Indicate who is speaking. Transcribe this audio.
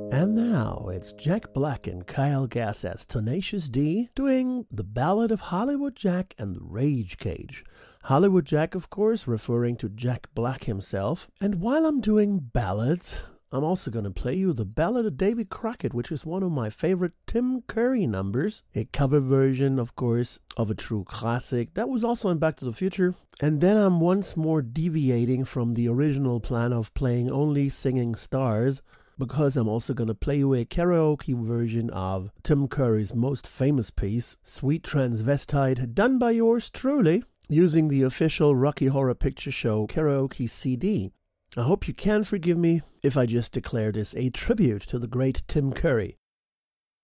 Speaker 1: And now it's Jack Black and Kyle Gass as Tenacious D doing The Ballad of Hollywood Jack and the Rage Cage. Hollywood Jack, of course, referring to Jack Black himself. And while I'm doing ballads, I'm also going to play you the Ballad of Davy Crockett, which is one of my favorite Tim Curry numbers. A cover version, of course, of a true classic that was also in Back to the Future. And then I'm once more deviating from the original plan of playing only singing stars, because I'm also going to play you a karaoke version of Tim Curry's most famous piece, Sweet Transvestite, done by yours truly, using the official Rocky Horror Picture Show karaoke CD. I hope you can forgive me if I just declare this a tribute to the great Tim Curry.